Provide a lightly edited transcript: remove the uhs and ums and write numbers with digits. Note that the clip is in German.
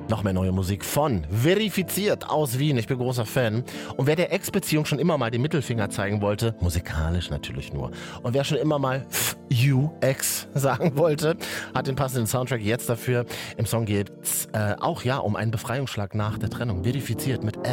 Noch mehr neue Musik von Verifiziert aus Wien. Ich bin großer Fan. Und wer der Ex-Beziehung schon immer mal den Mittelfinger zeigen wollte, musikalisch natürlich nur, und wer schon immer mal you Ex sagen wollte, hat den passenden Soundtrack jetzt dafür. Im Song geht's auch um einen Befreiungsschlag nach der Trennung. Verifiziert mit